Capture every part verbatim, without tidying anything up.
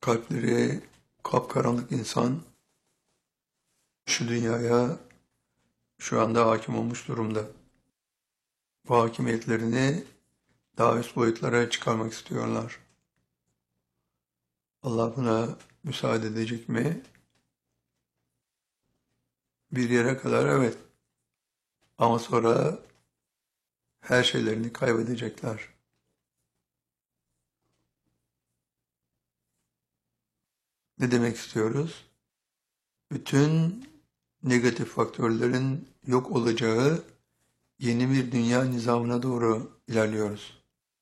kalpleri kapkaranlık insan şu dünyaya şu anda hakim olmuş durumda. Bu hakimiyetlerini daha üst boyutlara çıkarmak istiyorlar. Allah buna müsaade edecek mi? Bir yere kadar evet. Ama sonra her şeylerini kaybedecekler. Ne demek istiyoruz? Bütün negatif faktörlerin yok olacağı yeni bir dünya nizamına doğru ilerliyoruz.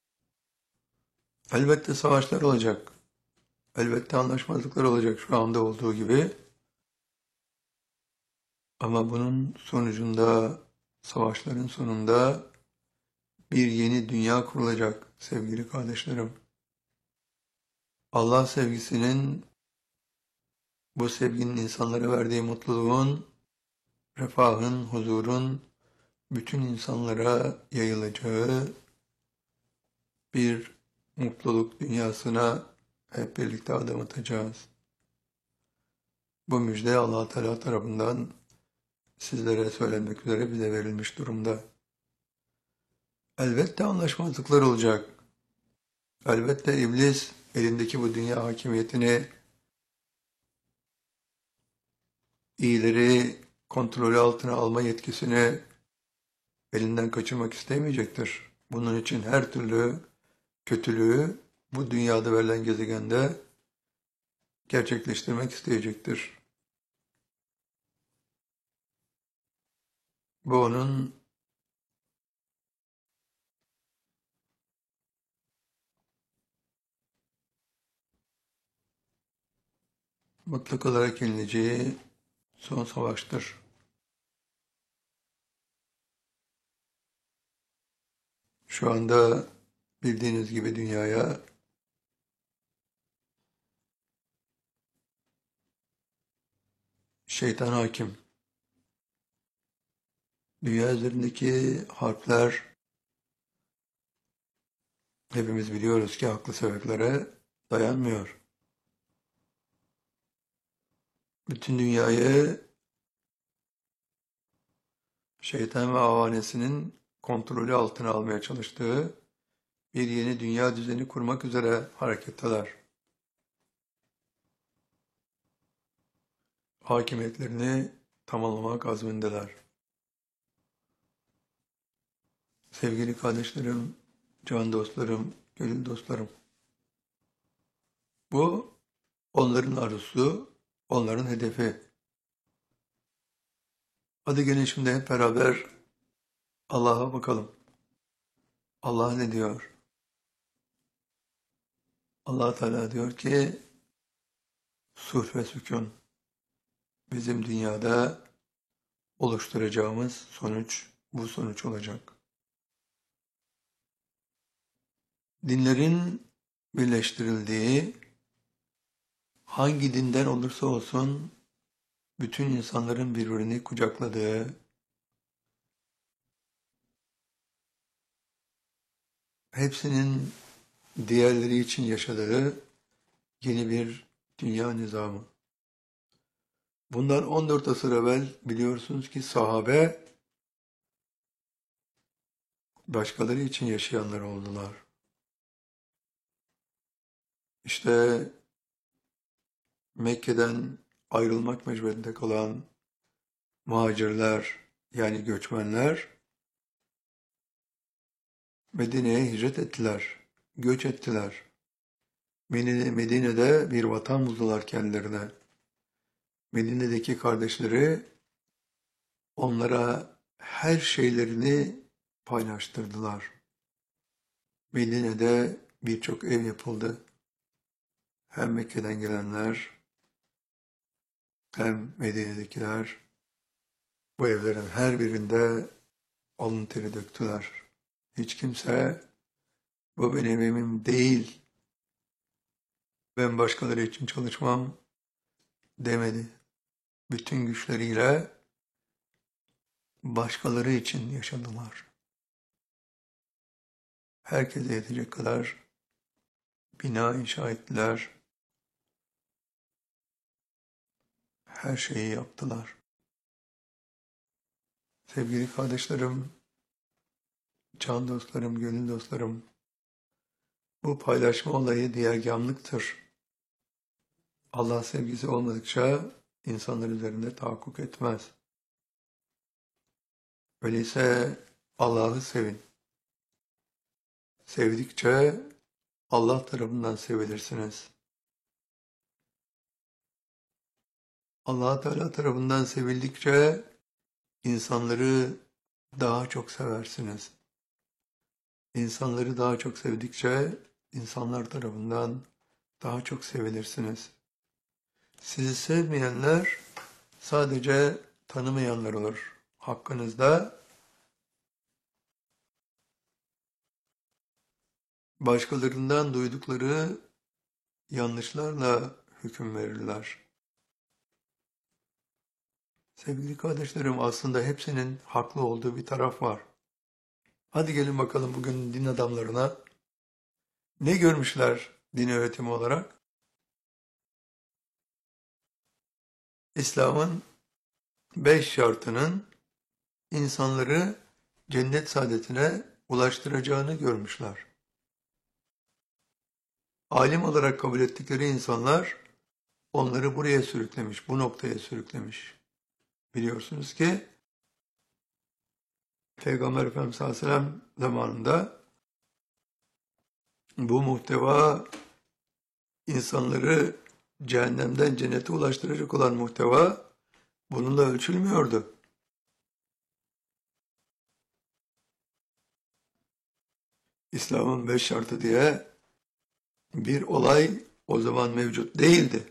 Elbette savaşlar olacak. Elbette anlaşmazlıklar olacak şu anda olduğu gibi. Ama bunun sonucunda, savaşların sonunda bir yeni dünya kurulacak sevgili kardeşlerim. Allah sevgisinin, bu sevginin insanlara verdiği mutluluğun, refahın, huzurun bütün insanlara yayılacağı bir mutluluk dünyasına hep birlikte adım atacağız. Bu müjde Allah Teala tarafından sizlere söylenmek üzere bize verilmiş durumda. Elbette anlaşmazlıklar olacak. Elbette iblis elindeki bu dünya hakimiyetini iyileri kontrolü altına alma yetkisini elinden kaçırmak istemeyecektir. Bunun için her türlü kötülüğü bu dünyada verilen gezegende gerçekleştirmek isteyecektir. Bu onun mutlak olarak yenileceği son savaştır. Şu anda bildiğiniz gibi dünyaya şeytan hakim. Dünya üzerindeki harpler hepimiz biliyoruz ki haklı sebeplere dayanmıyor. Bütün dünyayı şeytan ve avanesinin kontrolü altına almaya çalıştığı bir yeni dünya düzeni kurmak üzere hareketteler. Hakimiyetlerini tamamlamak azmindeler. Sevgili kardeşlerim, can dostlarım, gönül dostlarım. Bu onların arzusu, onların hedefi. Hadi gelin şimdi hep beraber Allah'a bakalım. Allah ne diyor? Allah Teala diyor ki sulh ve sükun bizim dünyada oluşturacağımız sonuç bu sonuç olacak. Dinlerin birleştirildiği, hangi dinden olursa olsun bütün insanların birbirini kucakladığı, hepsinin diğerleri için yaşadığı yeni bir dünya nizamı. Bundan on dört asır evvel biliyorsunuz ki sahabe başkaları için yaşayanlar oldular. İşte Mekke'den ayrılmak mecburiyetinde kalan muhacirler yani göçmenler Medine'ye hicret ettiler, göç ettiler. Medine'de bir vatan buldular kendilerine. Medine'deki kardeşleri onlara her şeylerini paylaştırdılar. Medine'de birçok ev yapıldı. Hem Mekke'den gelenler hem Medine'dekiler bu evlerin her birinde alın teri döktüler. Hiç kimse bu benim evim değil, ben başkaları için çalışmam demedi. Bütün güçleriyle başkaları için yaşadılar. Herkese yetecek kadar bina inşa ettiler. her şeyi yaptılar. Sevgili kardeşlerim, can dostlarım, gönül dostlarım, bu paylaşma olayı diğergamlıktır. Allah sevgisi olmadıkça insanlar üzerinde tahakkuk etmez. Öyleyse Allah'ı sevin. Sevdikçe Allah tarafından sevilirsiniz. Allah Teala tarafından sevildikçe insanları daha çok seversiniz. İnsanları daha çok sevdikçe insanlar tarafından daha çok sevilirsiniz. Sizi sevmeyenler sadece tanımayanlar olur. Hakkınızda başkalarından duydukları yanlışlarla hüküm verirler. Sevgili kardeşlerim, aslında hepsinin haklı olduğu bir taraf var. Hadi gelin bakalım bugün din adamlarına ne görmüşler din öğretimi olarak? İslam'ın beş şartının insanları cennet saadetine ulaştıracağını görmüşler. Alim olarak kabul ettikleri insanlar onları buraya sürüklemiş, bu noktaya sürüklemiş. Biliyorsunuz ki Peygamber Efendimiz sallallahu aleyhi ve sellem zamanında bu muhteva insanları cehennemden cennete ulaştıracak olan muhteva bununla ölçülmüyordu. İslam'ın beş şartı diye bir olay o zaman mevcut değildi.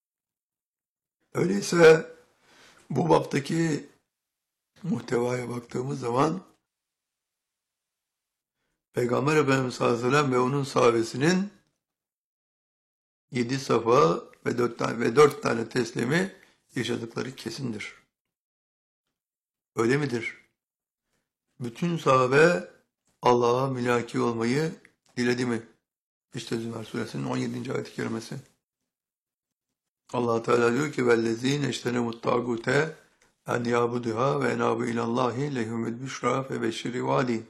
Öyleyse bu baptaki muhtevaya baktığımız zaman Peygamber Efendimiz sallallahu aleyhi ve sellem ve onun sahabesinin yedi safa ve dört tane, ve dört tane teslimi yaşadıkları kesindir. Öyle midir? Bütün sahabe Allah'a mülaki olmayı diledi mi? İşte Zümer suresinin on yedinci ayet-i kerimesi. Allah Teala diyor ki vellezîne iştenemut tâgûte en yâbuduhâ ve enâbu ilallâhi lehumul büşrâ fe beşşir vâli.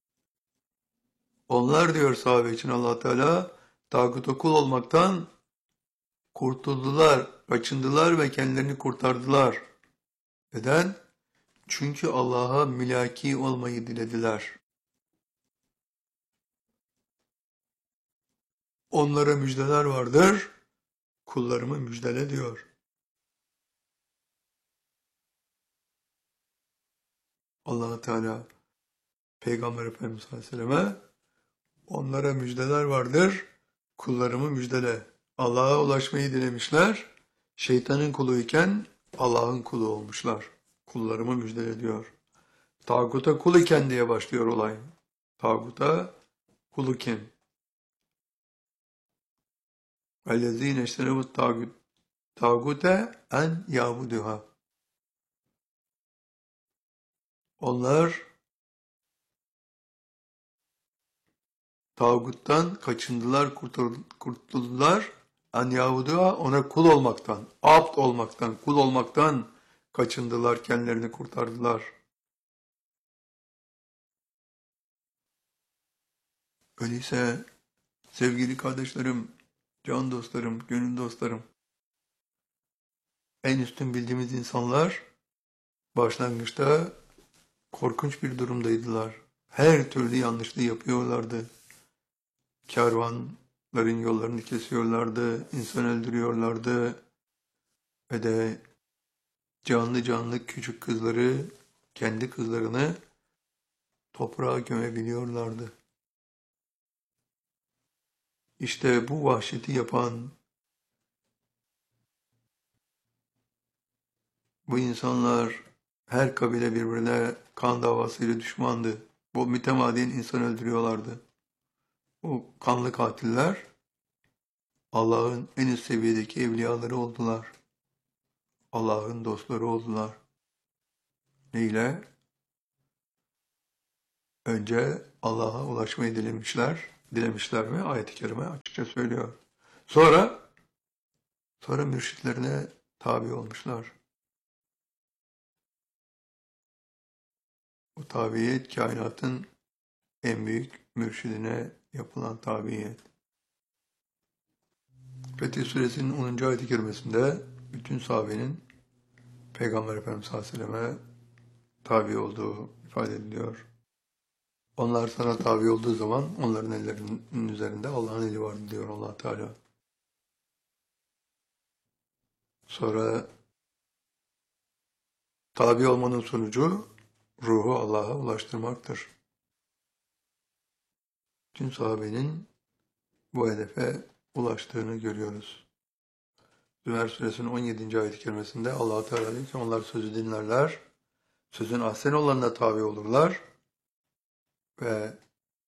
Onlar diyor sahabe için Allah Teala tağuta kul olmaktan kurtuldular, kaçındılar ve kendilerini kurtardılar. Neden? Çünkü Allah'a mülaki olmayı dilediler. Onlara müjdeler vardır, kullarımı müjdele diyor. Allah Teala Peygamber Efendimiz sallallahu aleyhi ve selleme onlara müjdeler vardır, kullarımı müjdele. Allah'a ulaşmayı dilemişler, şeytanın kuluyken Allah'ın kulu olmuşlar. Kullarımı müjdele diyor. Tağuta kul iken diye başlıyor olay. Tağuta kulu kim? وَالَّذ۪ينَ اَشْتَرَوُ التَّاغُوتَ en yabuduha. Onlar tağuttan kaçındılar, kurtuldular. En yabuduha, ona kul olmaktan, abd olmaktan, kul olmaktan kaçındılar, kendilerini kurtardılar. Öyleyse sevgili kardeşlerim, can dostlarım, gönül dostlarım, en üstün bildiğimiz insanlar başlangıçta korkunç bir durumdaydılar. Her türlü yanlışlığı yapıyorlardı. Kervanların yollarını kesiyorlardı, insan öldürüyorlardı ve de canlı canlı küçük kızları, kendi kızlarını toprağa gömebiliyorlardı. İşte bu vahşeti yapan bu insanlar her kabile birbirine kan davasıyla düşmandı. Bu mütemadiyen insan öldürüyorlardı. Bu kanlı katiller Allah'ın en üst seviyedeki evliyaları oldular. Allah'ın dostları oldular. Neyle? Önce Allah'a ulaşmayı dilemişler. Dilemişler mi? Ayet-i kerime açıkça söylüyor. Sonra sonra mürşitlerine tabi olmuşlar. Bu tabiyet kainatın en büyük mürşidine yapılan tabiyet. Fetih Suresinin onuncu ayet-i kerimesinde bütün sahabenin Peygamber Efendimiz sallallahu aleyhi ve selleme tabi olduğu ifade ediliyor. Onlar sana tabi olduğu zaman onların ellerinin üzerinde Allah'ın eli vardı diyor Allah Teala. Sonra tabi olmanın sonucu ruhu Allah'a ulaştırmaktır. Tüm sahabenin bu hedefe ulaştığını görüyoruz. Zümer Suresinin on yedinci ayet-i kerimesinde Allah Teala diyor ki onlar sözü dinlerler, sözün ahsen olanına tabi olurlar ve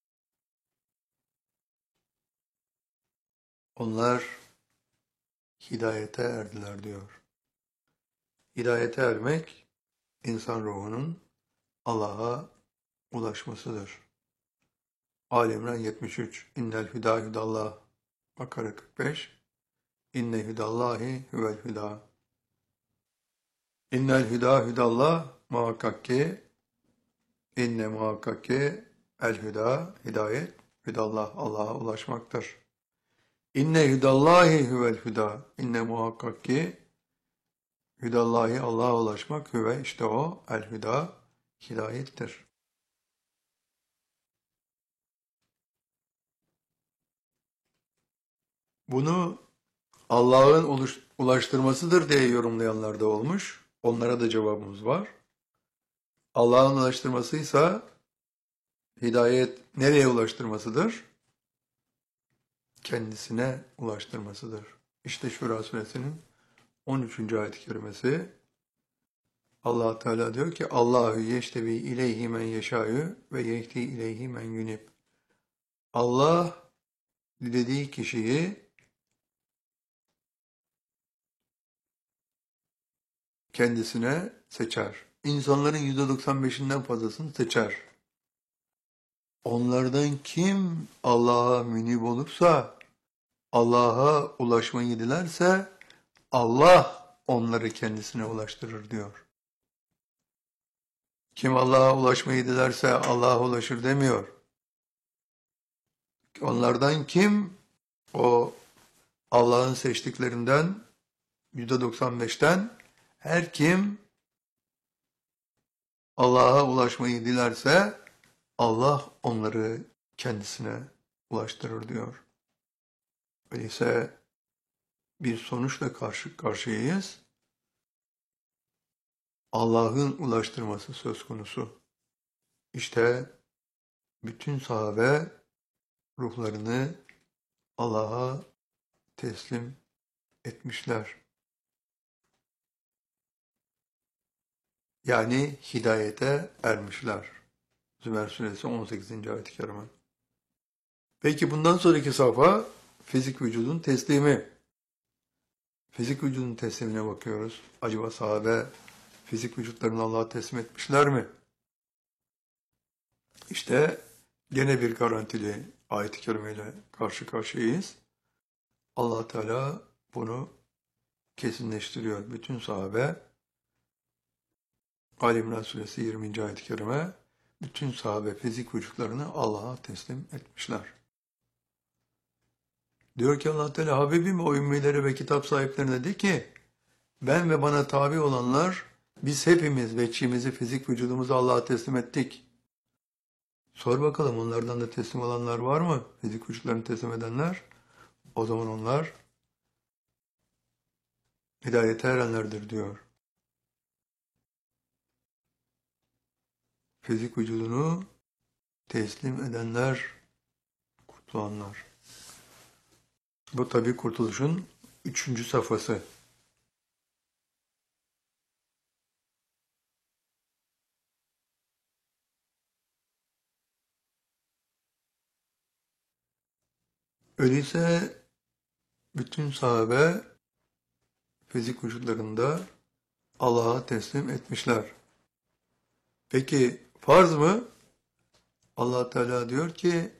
onlar hidayete erdiler diyor. Hidayete ermek, insan ruhunun Allah'a ulaşmasıdır. Ali İmran yetmiş üç. İnnel hüdâ hüdallah. Bakara kırk beş. İnne hüdallahi huvel hüdâ. İnnel hüdâ hüdallah muhakkak ki inne muhakkak ki el hüdâ hidayet hüdallah Allah'a ulaşmaktır. İnne hüdallahi huvel hüdâ. İnne muhakkak ki hüdallahi Allah'a ulaşmak hüve işte o el hüdâ hidayettir. Bunu Allah'ın ulaştırmasıdır diye yorumlayanlar da olmuş. Onlara da cevabımız var. Allah'ın ulaştırmasıysa hidayet nereye ulaştırmasıdır? Kendisine ulaştırmasıdır. İşte Şura Suresinin on üçüncü ayet-i kerimesi Allah Teala diyor ki Allahu yeştebi ileyhi men yeşâ'ü ve yehdi ileyhi men yunib. Allah dilediği kişiyi kendisine seçer. İnsanların yüzde doksan beşinden fazlasını seçer. Onlardan kim Allah'a münib olursa, Allah'a ulaşmayı dilerse, Allah onları kendisine ulaştırır diyor. Kim Allah'a ulaşmayı dilerse Allah'a ulaşır demiyor. Onlardan kim o Allah'ın seçtiklerinden yüzde doksan beşten her kim Allah'a ulaşmayı dilerse Allah onları kendisine ulaştırır diyor. Öyleyse bir sonuçla karşı karşıyayız. Allah'ın ulaştırması söz konusu. İşte bütün sahabe ruhlarını Allah'a teslim etmişler. Yani hidayete ermişler. Zümer Suresi on sekizinci ayet-i kerime. Peki bundan sonraki safha fizik vücudun teslimi. Fizik vücudun teslimine bakıyoruz. Acaba sahabe fizik vücutlarını Allah'a teslim etmişler mi? İşte gene bir garantili ayet-i kerimeyle karşı karşıyayız. Allah Teala bunu kesinleştiriyor. Bütün sahabe Ali İmran Suresi yirminci ayet-i kerime bütün sahabe fizik vücutlarını Allah'a teslim etmişler. Diyor ki Allah Teala Habibim o ümmilere ve kitap sahiplerine de ki ben ve bana tabi olanlar biz hepimiz veçimizi fizik vücudumuzu Allah'a teslim ettik. Sor bakalım onlardan da teslim olanlar var mı? Fizik vücutlarını teslim edenler. O zaman onlar hidayete erenlerdir diyor. Fizik vücudunu teslim edenler, kurtulanlar. Bu tabi kurtuluşun üçüncü safhası. Öyleyse bütün sahabe fizik vücutlarında Allah'a teslim etmişler. Peki farz mı? Allah Teala diyor ki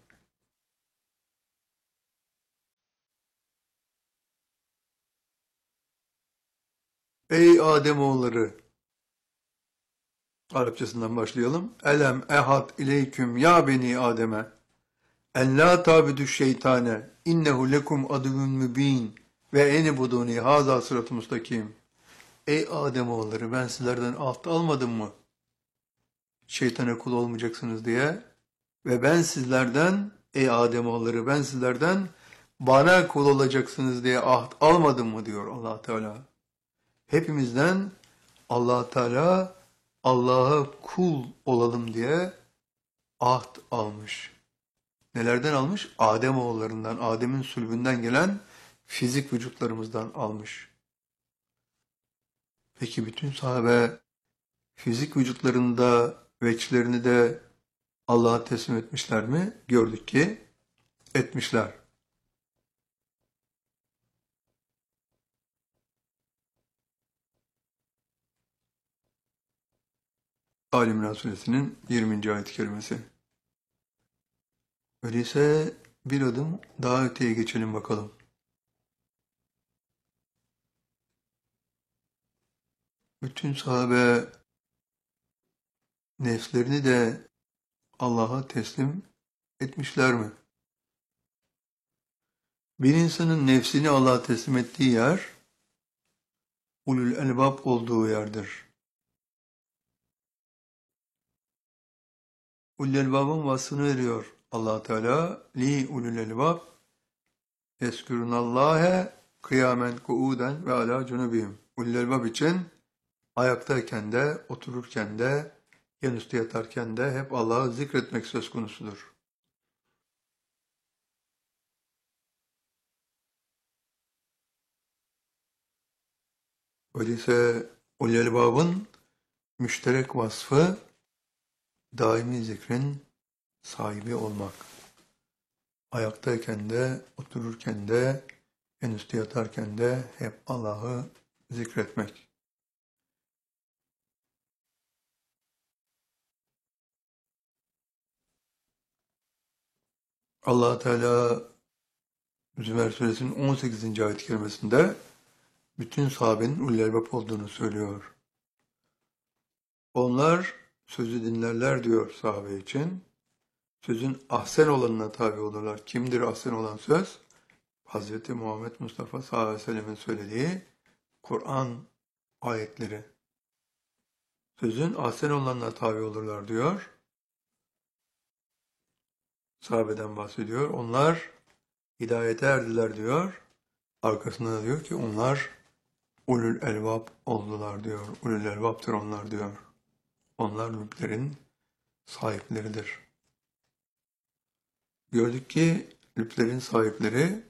Ey Ademoğulları, Arapçasından başlayalım. Elem ehad ileyküm ya beni Adem'e. En la tabidü şeytane. İnnehu lekum aduvun mübin. Ve eni buduni haza sıratı mustakim. Ey Ademoğulları, ben sizlerden ahd almadım mı? Şeytana kul olmayacaksınız diye. Ve ben sizlerden, ey Ademoğulları, ben sizlerden bana kul olacaksınız diye ahd almadım mı diyor Allah Teala. Hepimizden Allah Teala Allah'a kul olalım diye ahd almış. Nelerden almış? Ademoğullarından, Adem'in sülbünden gelen fizik vücutlarımızdan almış. Peki bütün sahabe fizik vücutlarında veçlerini de Allah'a teslim etmişler mi? Gördük ki etmişler. Ali İmran Suresinin yirminci ayet-i kerimesi. Öyleyse bir adım daha öteye geçelim bakalım. Bütün sahabe nefslerini de Allah'a teslim etmişler mi? Bir insanın nefsini Allah'a teslim ettiği yer, ulul elbab olduğu yerdir. Ulul elbabın vasfını veriyor Allah Teala. Li ulul elbab yeskürunallâhe kıyamen kuuden ve ala cunubihim. Ulul elbab için ayaktayken de, otururken de, yanüstü yatarken de hep Allah'ı zikretmek söz konusudur. Öyleyse ulul elbabın müşterek vasfı daimi zikrin sahibi olmak. Ayaktayken de, otururken de, en üstü yatarken de hep Allah'ı zikretmek. Allah Teala Zümer Suresinin on sekizinci ayet-i kerimesinde bütün sahabenin ulul elbab olduğunu söylüyor. Onlar sözü dinlerler diyor sahabe için. Sözün ahsen olanına tabi olurlar. Kimdir ahsen olan söz? Hazreti Muhammed Mustafa sallallahu aleyhi ve sellem'in söylediği Kur'an ayetleri. Sözün ahsen olanına tabi olurlar diyor. Sahabeden bahsediyor. Onlar hidayete erdiler diyor. Arkasında da diyor ki onlar ulul elbab oldular diyor. Ulul elbaptır onlar diyor. Onlar lüblerin sahipleridir. Gördük ki lüblerin sahipleri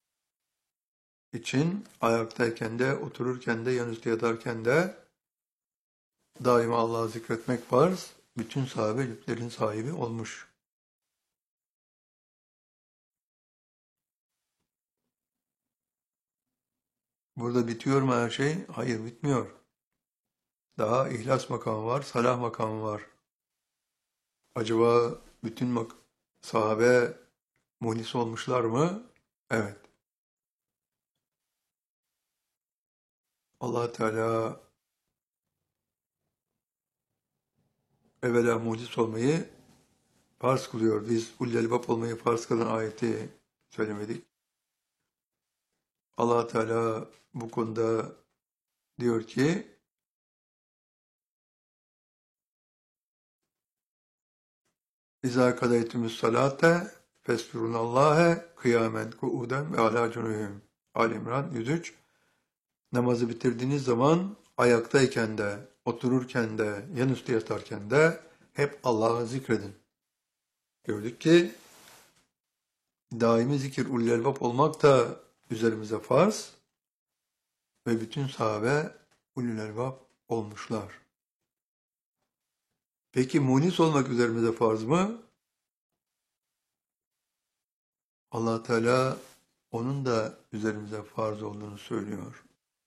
için ayaktayken de, otururken de, yanüstü yatarken de daima Allah'ı zikretmek farz. Bütün sahabe lüblerin sahibi olmuş. Burada bitiyor mu her şey? Hayır, bitmiyor. Daha ihlas makamı var, salah makamı var. Acaba bütün mak sahabe muhlis olmuşlar mı? Evet. Allah Teala evvela muhlis olmayı farz kılıyor. Biz ulul elbab olmayı farz kılan ayeti söylemedik. Allah Teala bu konuda diyor ki İzâ kadaytumü's salâte fesbirunallâhe kıyamen kuuden ve alâ cunûhum. Ali İmran yüz üç. Namazı bitirdiğiniz zaman ayaktayken de, otururken de, yanüstü yatarken de hep Allah'ı zikredin. Gördük ki daimi zikir ulul elbab olmak da üzerimize farz ve bütün sahabe ulul elbab olmuşlar. Peki munis olmak üzerimize farz mı? Allah Teala onun da üzerimize farz olduğunu söylüyor.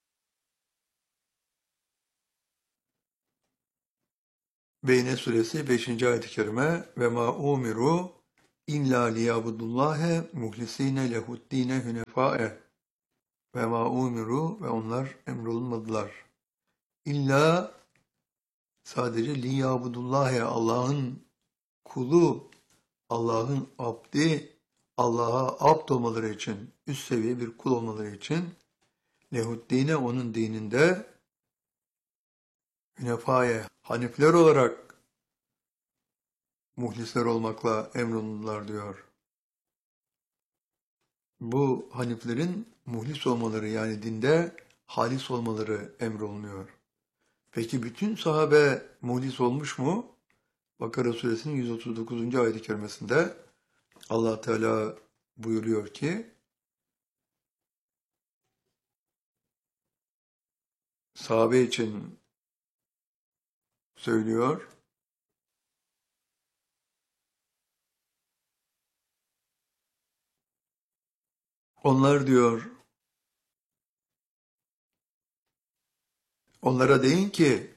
Beyne suresi beşinci ayet-i kerime ve ma umiru illa liyabudullâhe muhlisîne lehuddîne hünefâe ve ma umiru ve onlar emrolunmadılar. İlla sadece liyabudullâhe, Allah'ın kulu, Allah'ın abdi, Allah'a abd olmaları için, üst seviye bir kul olmaları için lehuddine, onun dininde hünefaye, hanifler olarak muhlisler olmakla emrolundular diyor. Bu haniflerin muhlis olmaları, yani dinde halis olmaları emrolunuyor. Peki bütün sahabe muhlis olmuş mu? Bakara suresinin yüz otuz dokuzuncu ayet-i kerimesinde Allah Teala buyuruyor ki, sahabe için söylüyor. Onlar diyor, onlara deyin ki,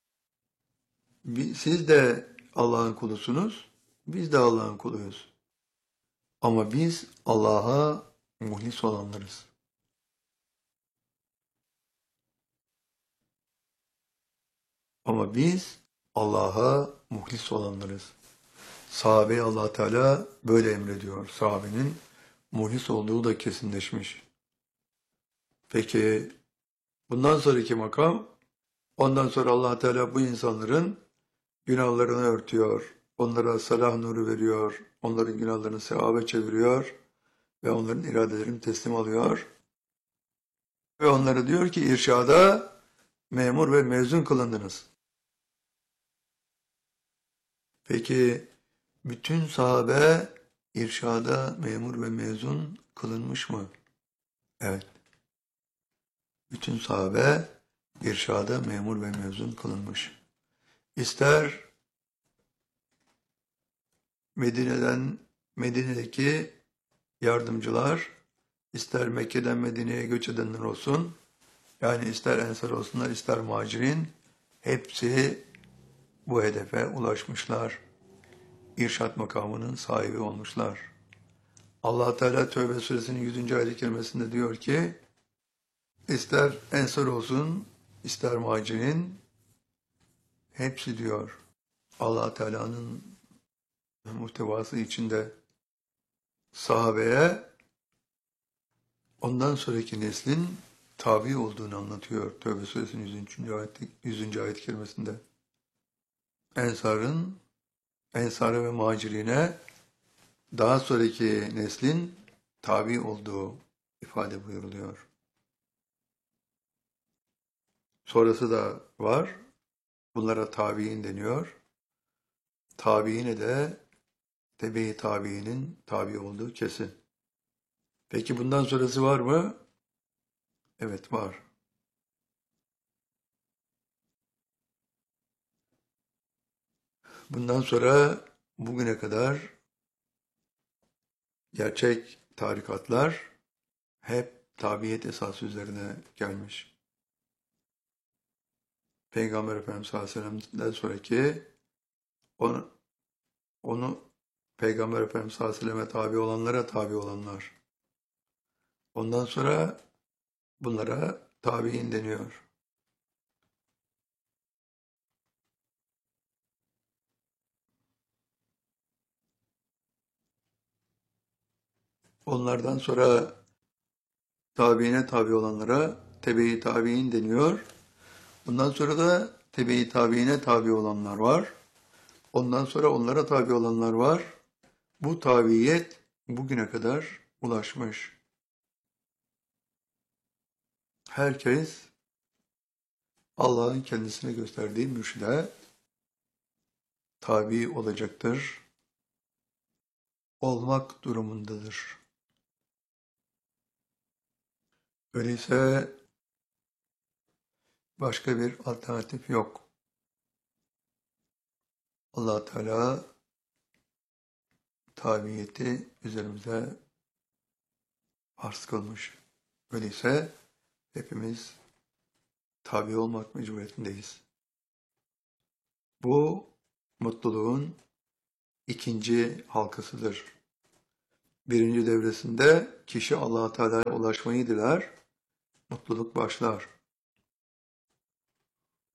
siz de Allah'ın kulusunuz, biz de Allah'ın kuluyuz. Ama biz Allah'a muhlis olanlarız. Ama biz Allah'a muhlis olanlarız. Sahabe Allah Teala böyle emrediyor. Sahabenin muhlis olduğu da kesinleşmiş. Peki bundan sonraki makam, ondan sonra Allah Teala bu insanların günahlarını örtüyor. Onlara salah nuru veriyor. Onların günahlarını sevaba çeviriyor. Ve onların iradelerini teslim alıyor. Ve onlara diyor ki irşada memur ve mezun kılındınız. Peki bütün sahabe irşada memur ve mezun kılınmış mı? Evet. Bütün sahabe irşada memur ve mezun kılınmış. İster Medine'den, Medine'deki yardımcılar, ister Mekke'den Medine'ye göç edenler olsun, yani ister ensar olsunlar, ister muhacirin, hepsi bu hedefe ulaşmışlar. İrşad makamının sahibi olmuşlar. Allah Teala Tevbe suresinin yüzüncü ayet-i kerimesinde diyor ki, ister ensar olsun, ister muhacirin, hepsi diyor Allah Teala'nın muhtevası içinde sahabeye ondan sonraki neslin tabi olduğunu anlatıyor Tevbe suresinin yüzüncü ayet, yüzüncü ayet-i kerimesinde. Ensarın, ensara ve muhacirine daha sonraki neslin tabi olduğu ifade buyuruluyor. Sonrası da var. Bunlara tabi'in deniyor. Tabi'ine de tebe-i tabi'inin tabi olduğu kesin. Peki bundan sonrası var mı? Evet, var. Bundan sonra bugüne kadar gerçek tarikatlar hep tabiyet esası üzerine gelmiş. Peygamber Efendimiz sallallahu aleyhi ve sellem'den sonraki onu, onu Peygamber Efendimiz sallallahu aleyhi ve selleme tabi olanlara tabi olanlar. Ondan sonra bunlara tabi'in deniyor. Onlardan sonra tabiine tabi olanlara tebe-i tabi'in deniyor. Bundan sonra da tebe-i tabiine tabi olanlar var. Ondan sonra onlara tabi olanlar var. Bu tabiyet bugüne kadar ulaşmış. Herkes Allah'ın kendisine gösterdiği mürşide tabi olacaktır, olmak durumundadır. Öyleyse başka bir alternatif yok. Allah Teala tabiyeti üzerimize farz kılmış. Öyleyse hepimiz tabi olmak mecburiyetindeyiz. Bu mutluluğun ikinci halkasıdır. Birinci devresinde kişi Allah Teala'ya ulaşmayı diler, mutluluk başlar.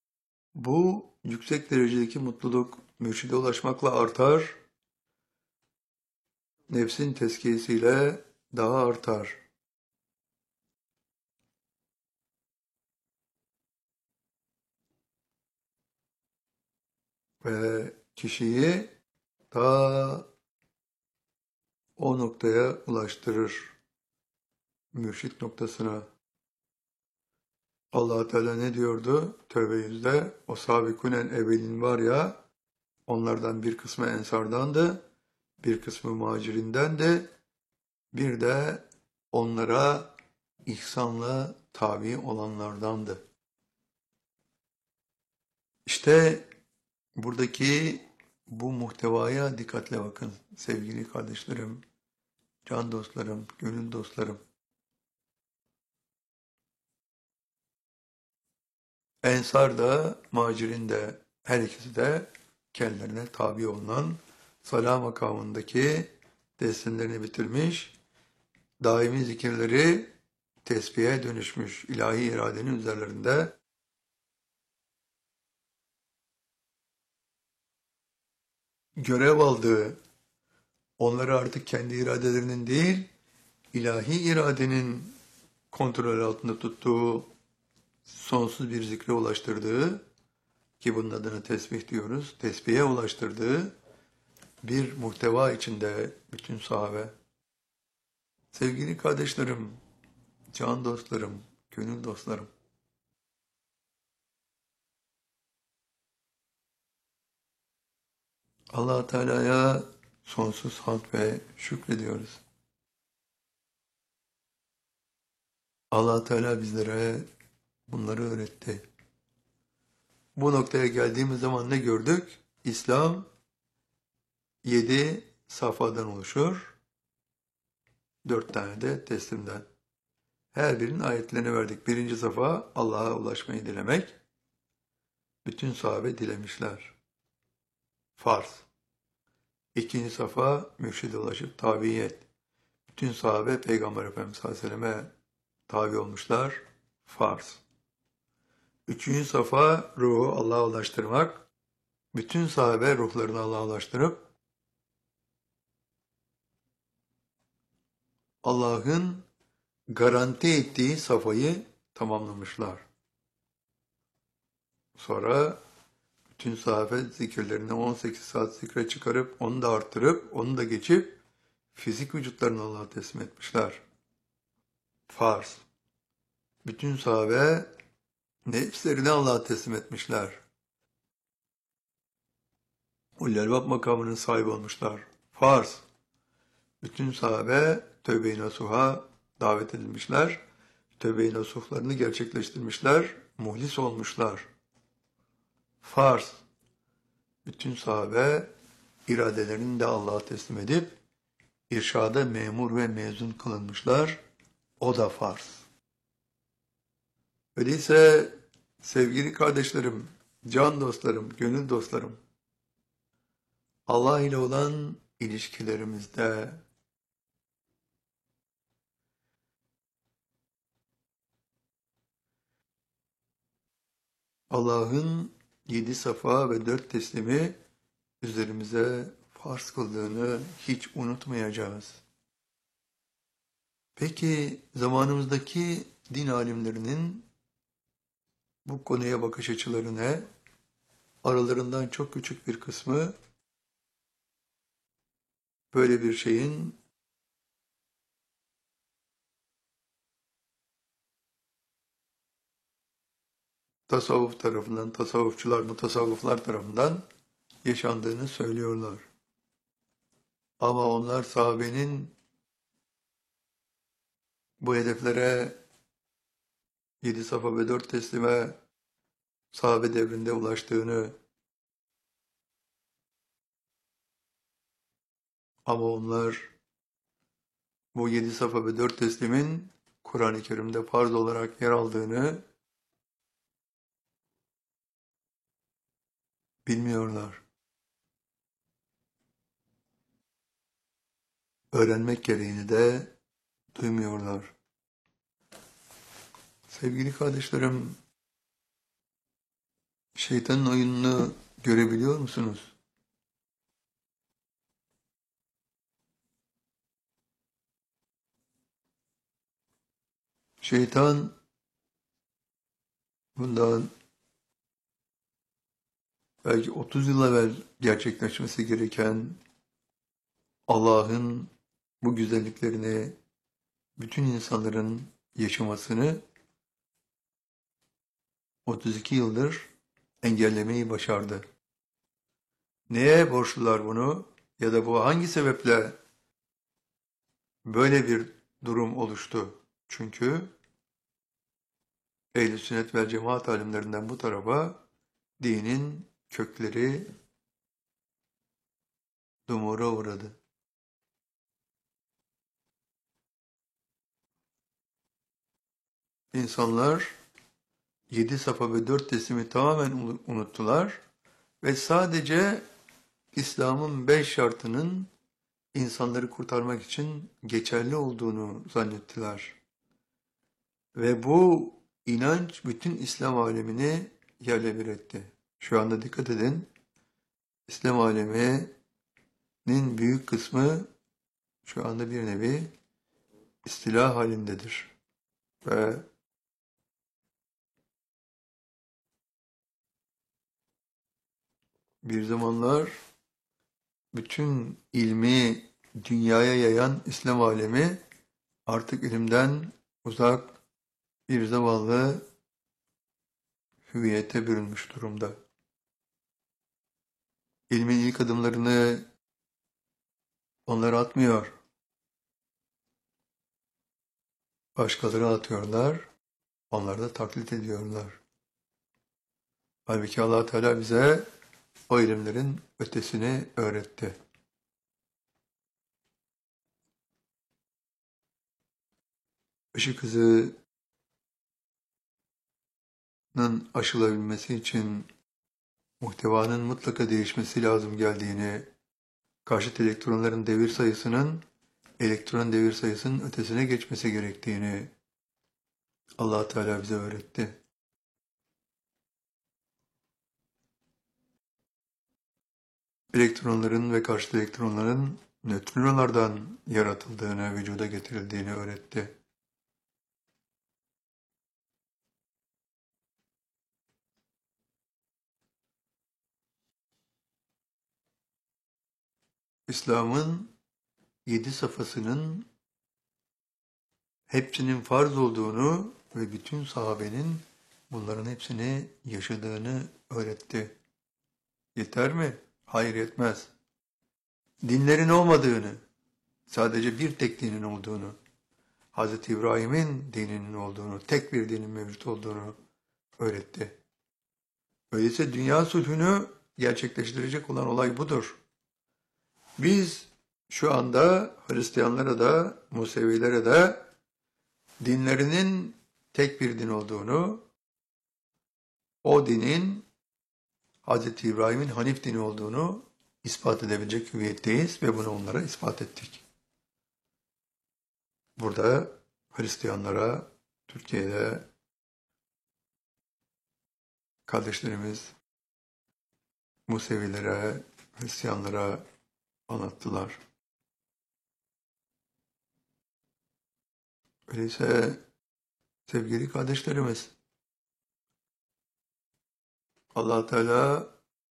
Bu yüksek derecedeki mutluluk mürşide ulaşmakla artar, nefsin tezkiyesiyle daha artar. Ve kişiyi ta o noktaya ulaştırır, mürşit noktasına. Allah Teala ne diyordu? Tövbe yüzde o sabikunen evvelin var ya, onlardan bir kısmı ensardandı, bir kısmı muhacirindendi, bir de onlara ihsanla tabi olanlardandı. İşte buradaki bu muhtevaya dikkatle bakın sevgili kardeşlerim, can dostlarım, gönül dostlarım. Ensar da, Muhacirin de, her ikisi de kendilerine tabi olunan salah makamındaki teslimlerini bitirmiş, daimi zikirleri tesbihe dönüşmüş ilahi iradenin üzerlerinde görev aldığı, onları artık kendi iradelerinin değil, ilahi iradenin kontrol altında tuttuğu, sonsuz bir zikre ulaştırdığı, ki bunun adını tesbih diyoruz, tesbihe ulaştırdığı bir muhteva içinde bütün sahabe. Sevgili kardeşlerim, can dostlarım, gönül dostlarım, Allah Teala'ya sonsuz hamd ve şükrediyoruz. Allah Teala bizlere bunları öğretti. Bu noktaya geldiğimiz zaman ne gördük? İslam yedi safhadan oluşur, dört tane de teslimden. Her birinin ayetlerini verdik. Birinci safa Allah'a ulaşmayı dilemek. Bütün sahabe dilemişler. Farz. İkinci safa mürşide ulaşıp tabiyet. Bütün sahabe Peygamber Efendimiz sallallahu aleyhi ve selleme tabi olmuşlar. Farz. Üçüncü safa ruhu Allah'a ulaştırmak. Bütün sahabe ruhlarını Allah'a ulaştırıp Allah'ın garanti ettiği safhayı tamamlamışlar. Sonra bütün sahabe zikirlerini on sekiz saat zikre çıkarıp onu da arttırıp onu da geçip fizik vücutlarını Allah'a teslim etmişler. Farz. Bütün sahabe nefslerini Allah'a teslim etmişler. Ulul Albab makamının sahibi olmuşlar. Farz. Bütün sahabe tövbe-i nasuha davet edilmişler. Tövbe-i nasuhlarını gerçekleştirmişler. Muhlis olmuşlar. Farz. Bütün sahabe iradelerini de Allah'a teslim edip irşada memur ve mezun kılınmışlar. O da farz. Öyleyse sevgili kardeşlerim, can dostlarım, gönül dostlarım, Allah ile olan ilişkilerimizde Allah'ın yedi safa ve dört teslimi üzerimize farz kıldığını hiç unutmayacağız. Peki zamanımızdaki din alimlerinin bu konuya bakış açıları ne? Aralarından çok küçük bir kısmı böyle bir şeyin tasavvuf tarafından, tasavvufçular, mutasavvıflar tarafından yaşandığını söylüyorlar. Ama onlar sahabenin bu hedeflere yedi safa ve dört teslime sahabe devrinde ulaştığını ama onlar bu yedi safa ve dört teslimin Kur'an-ı Kerim'de farz olarak yer aldığını bilmiyorlar. Öğrenmek gereğini de duymuyorlar. Sevgili kardeşlerim, Şeytanın oyununu görebiliyor musunuz? Şeytan bundan belki otuz yıl evvel gerçekleşmesi gereken Allah'ın bu güzelliklerini bütün insanların yaşamasını otuz iki yıldır engellemeyi başardı. Neye borçlular bunu? Ya da bu hangi sebeple böyle bir durum oluştu? Çünkü Ehl-i Sünnet vel Cemaat alimlerinden bu tarafa dinin kökleri dumura uğradı. İnsanlar yedi safa ve dört teslimi tamamen unuttular ve sadece İslam'ın beş şartının insanları kurtarmak için geçerli olduğunu zannettiler. Ve bu inanç bütün İslam alemini yerle bir etti. Şu anda dikkat edin, İslam aleminin büyük kısmı şu anda bir nevi istila halindedir. Ve bir zamanlar bütün ilmi dünyaya yayan İslam alemi artık ilimden uzak bir zavallı hüviyete bürünmüş durumda. İlmin ilk adımlarını onlar atmıyor. Başkaları atıyorlar, onlar da taklit ediyorlar. Halbuki Allah Teala bize o ilimlerin ötesini öğretti. Işık hızının aşılabilmesi için muhtevanın mutlaka değişmesi lazım geldiğini, karşıt elektronların devir sayısının elektron devir sayısının ötesine geçmesi gerektiğini Allah Teala bize öğretti. Elektronların ve karşıt elektronların nötrinolardan yaratıldığını, vücuda getirildiğini öğretti. İslam'ın yedi safhasının hepsinin farz olduğunu ve bütün sahabenin bunların hepsini yaşadığını öğretti. Yeter mi? Hayır, yetmez. Dinlerin olmadığını, sadece bir tek dinin olduğunu, Hazreti İbrahim'in dininin olduğunu, tek bir dinin mevcut olduğunu öğretti. Öyleyse dünya sulhünü gerçekleştirecek olan olay budur. Biz şu anda Hristiyanlara da, Musevilere de dinlerinin tek bir din olduğunu, o dinin Hazreti İbrahim'in Hanif dini olduğunu ispat edebilecek hüviyetteyiz ve bunu onlara ispat ettik. Burada Hristiyanlara, Türkiye'de kardeşlerimiz Musevilere, Hristiyanlara anlattılar. Öyleyse sevgili kardeşlerimiz, Allah Teala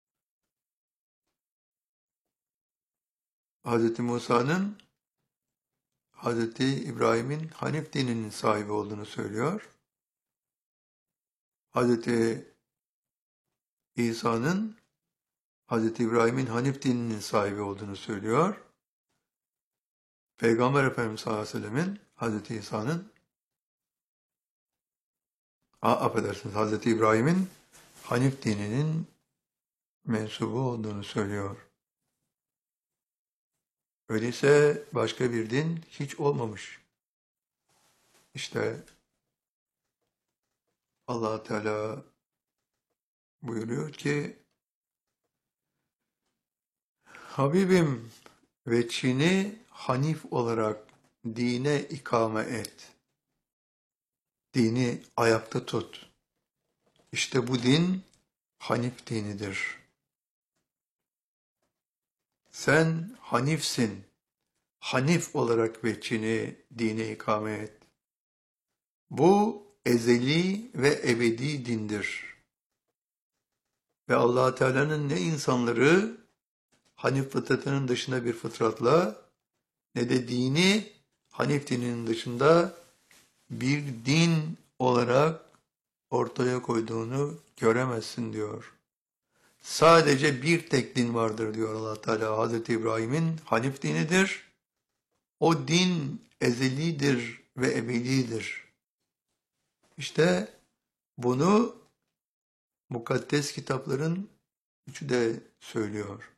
Hz. Musa'nın Hz. İbrahim'in Hanif dininin sahibi olduğunu söylüyor. Hz. İsa'nın Hz. İbrahim'in Hanif dininin sahibi olduğunu söylüyor. Peygamber Efendimiz sallallahu aleyhi ve sellemin Hz. İsa'nın affedersiniz Hz. İbrahim'in Hanif dininin mensubu olduğunu söylüyor. Öyleyse başka bir din hiç olmamış. İşte Allah Teala buyuruyor ki Habibim ve Çin'i Hanif olarak dine ikame et. Dini ayakta tut. İşte bu din Hanif dinidir. Sen Hanifsin. Hanif olarak veçhini dine ikame et. Bu ezeli ve ebedi dindir. Ve Allah Teala'nın ne insanları Hanif fıtratının dışında bir fıtratla ne de dini Hanif dininin dışında bir din olarak ortaya koyduğunu göremezsin diyor. Sadece bir tek din vardır diyor Allah Teala. Hazreti İbrahim'in Hanif dinidir. O din ezelidir ve ebedidir. İşte bunu mukaddes kitapların üçü de söylüyor.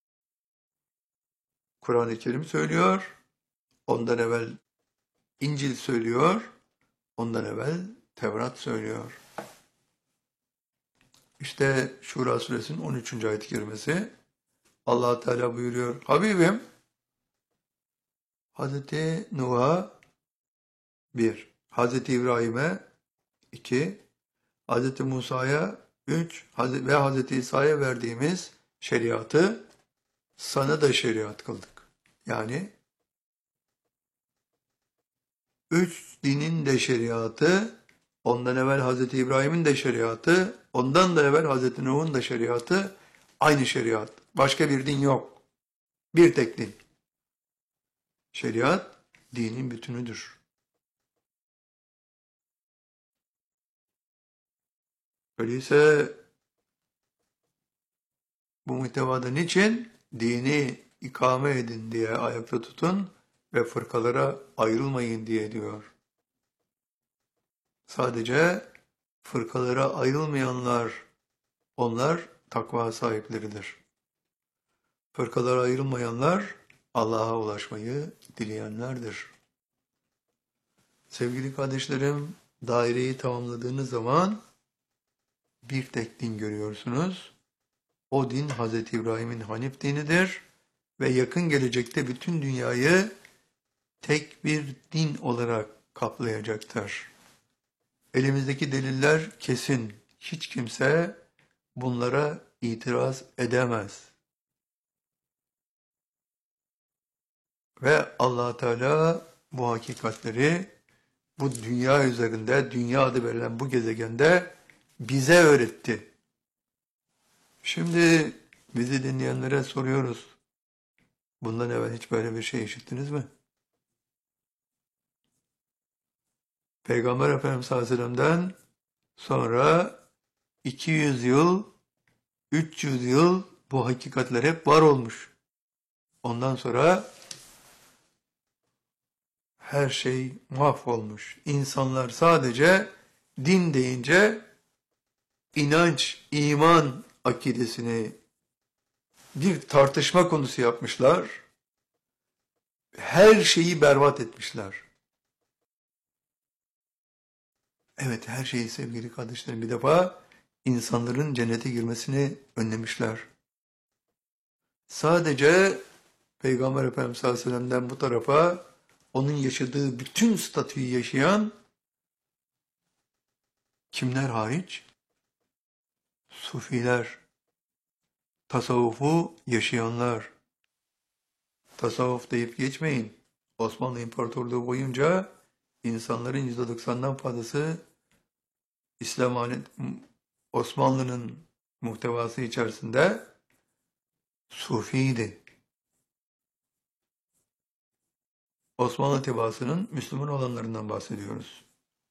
Kur'an-ı Kerim söylüyor, ondan evvel İncil söylüyor, ondan evvel Tevrat söylüyor. İşte Şura suresinin on üçüncü ayet-i kerimesi Allah Teala buyuruyor. Habibim, Hazreti Nuh'a bir, Hazreti İbrahim'e iki, Hazreti Musa'ya üç ve Hazreti İsa'ya verdiğimiz şeriatı sana da şeriat kıldık. Yani üç dinin de şeriatı, ondan evvel Hazreti İbrahim'in de şeriatı, ondan da evvel Hazreti Nuh'un da şeriatı aynı şeriat. Başka bir din yok. Bir tek din. Şeriat dinin bütünüdür. Öyleyse bu muhtevada niçin? Dini ikame edin diye ayakta tutun ve fırkalara ayrılmayın diye diyor. Sadece fırkalara ayrılmayanlar, onlar takva sahipleridir. Fırkalara ayrılmayanlar Allah'a ulaşmayı dileyenlerdir. Sevgili kardeşlerim, daireyi tamamladığınız zaman bir tek din görüyorsunuz. O din Hazreti İbrahim'in Hanif dinidir ve yakın gelecekte bütün dünyayı tek bir din olarak kaplayacaktır. Elimizdeki deliller kesin. Hiç kimse bunlara itiraz edemez. Ve Allah Teala bu hakikatleri bu dünya üzerinde, dünya adı verilen bu gezegende bize öğretti. Şimdi bizi dinleyenlere soruyoruz. Bundan evvel hiç böyle bir şey işittiniz mi? Peygamber Efendimiz sallallahu aleyhi ve sellem'den sonra iki yüz yıl, üç yüz yıl bu hakikatler hep var olmuş. Ondan sonra her şey mahvolmuş. İnsanlar sadece din deyince inanç, iman akidesini bir tartışma konusu yapmışlar. Her şeyi berbat etmişler. Evet, her şeyi sevgili kardeşlerim, bir defa insanların cennete girmesini önlemişler. Sadece Peygamber Efendimiz sallallahu aleyhi ve sellem'den bu tarafa onun yaşadığı bütün statüyü yaşayan kimler hariç? Sufiler, tasavvufu yaşayanlar. Tasavvuf deyip geçmeyin. Osmanlı İmparatorluğu boyunca insanların yüzde doksandan fazlası İslam Osmanlı'nın muhtevası içerisinde Sufiydi. Osmanlı tebaasının Müslüman olanlarından bahsediyoruz.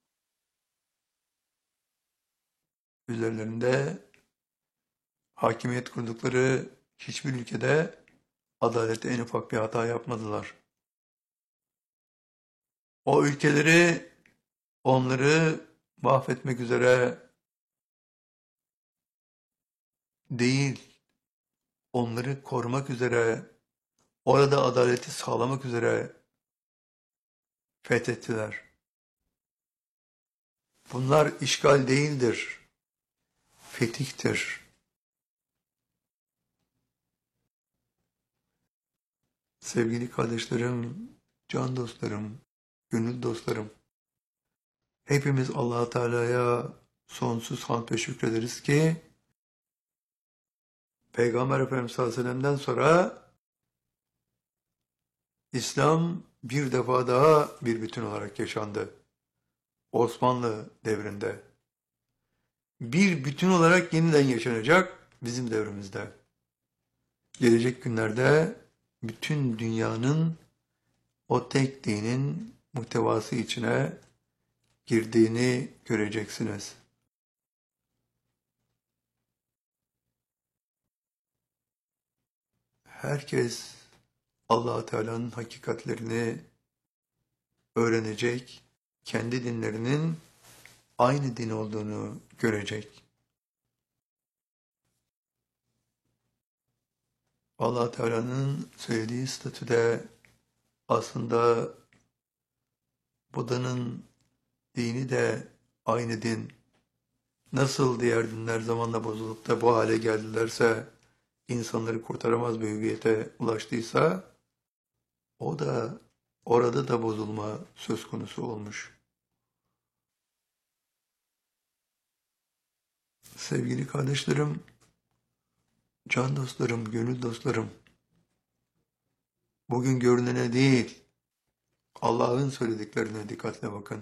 Üzerlerinde hakimiyet kurdukları hiçbir ülkede adalette en ufak bir hata yapmadılar. O ülkeleri, onları mahvetmek üzere değil, onları korumak üzere, orada adaleti sağlamak üzere fethettiler. Bunlar işgal değildir, fetihtir. Sevgili kardeşlerim, can dostlarım, gönül dostlarım, hepimiz Allah Teala'ya sonsuz hamd ve şükrederiz ki Peygamber Efendimiz sallallahu aleyhi ve sellem'den sonra İslam bir defa daha bir bütün olarak yaşandı. Osmanlı devrinde. Bir bütün olarak yeniden yaşanacak bizim devrimizde. Gelecek günlerde bütün dünyanın o tek dinin muhtevası içine girdiğini göreceksiniz. Herkes Allah Teala'nın hakikatlerini öğrenecek, kendi dinlerinin aynı din olduğunu görecek. Allah Teala'nın söylediği statüde aslında Buda'nın dini de aynı din. Nasıl diğer dinler zamanla bozulup da bu hale geldilerse, insanları kurtaramaz bir hüviyete ulaştıysa, o da orada da bozulma söz konusu olmuş. Sevgili kardeşlerim, can dostlarım, gönül dostlarım, bugün görünene değil, Allah'ın söylediklerine dikkatle bakın.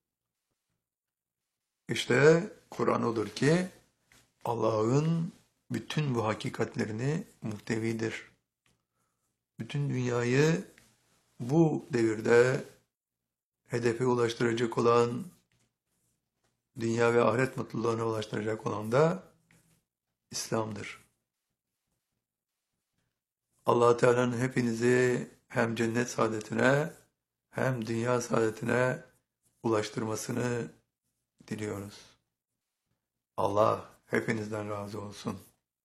İşte Kur'an odur ki, Allah'ın bütün bu hakikatlerini muhtevidir. Bütün dünyayı bu devirde hedefe ulaştıracak olan, dünya ve ahiret mutluluğuna ulaştıracak olan da İslam'dır. Allah Teala'nın hepinizi hem cennet saadetine hem dünya saadetine ulaştırmasını diliyoruz. Allah hepinizden razı olsun.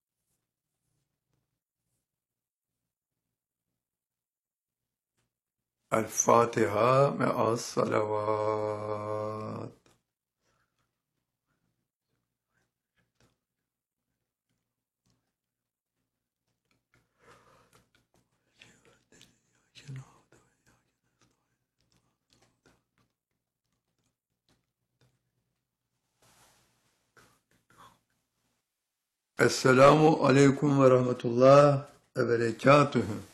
El-Fatiha me'as salavat. Esselamu aleyküm ve rahmetullah ve berekatühü.